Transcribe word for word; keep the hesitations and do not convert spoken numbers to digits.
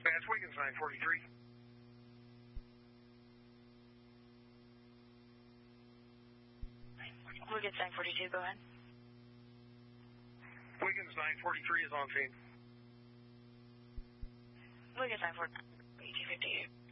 Dispatch, Wiggins nine forty-three. Wiggins nine forty-two, go ahead. Wiggins nine forty-three is on scene. Wiggins nine forty-two, fifty-eight.